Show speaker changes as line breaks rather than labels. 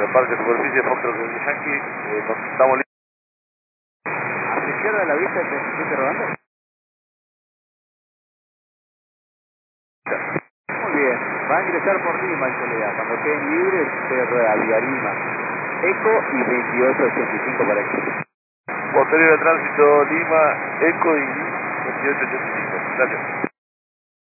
Parque Superficie Foxtrot Yankee, estamos listos.
A la izquierda de la vista, 37 rodando. Muy bien, va a ingresar por Lima en Soledad. Cuando queden libres, se rueda Lima. Eco y 2885 para aquí.
Posterior a tránsito Lima, Eco y 2885. Gracias.